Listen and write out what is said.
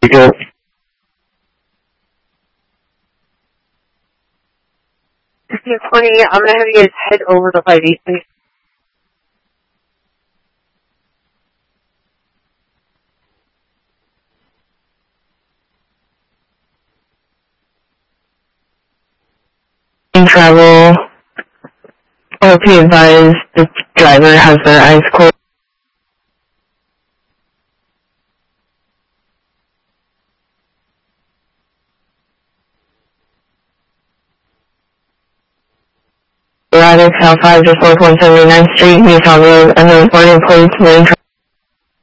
Go. 1520, I'm going to have you guys head over to 58, please. In travel, or be advised, the driver has their eyes closed. Radix L5 just north 179th Street, Utah Road, unknown party plates, main